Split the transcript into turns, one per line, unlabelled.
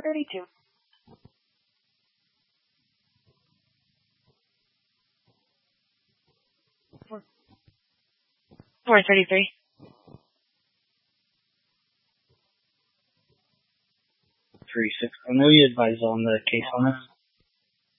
432. 433.
36. I know you advised on the case on this.